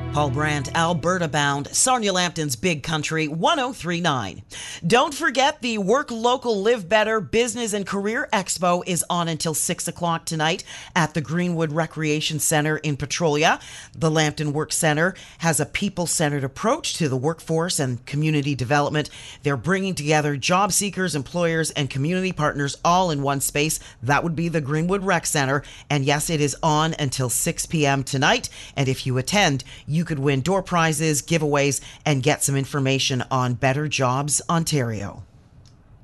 Paul Brandt, Alberta bound, Sarnia Lambton's Big Country 1039. Don't forget the Work Local Live Better Business and Career Expo is on until 6 o'clock tonight at the Greenwood Recreation Centre in Petrolia. The Lambton Work Centre has a people-centered approach to the workforce and community development. They're bringing together job seekers, employers, and community partners all in one space. That would be the Greenwood Rec Centre. And yes, it is on until 6 p.m. tonight. And if you attend, you could win door prizes, giveaways, and get some information on Better Jobs Ontario.